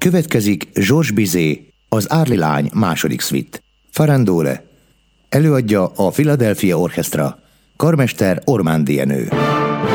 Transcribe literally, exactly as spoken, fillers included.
Következik Georges Bizet, az Árli lány második szvitt. Farandole. Előadja a Philadelphia Orchestra. Karmester Ormán Dienő.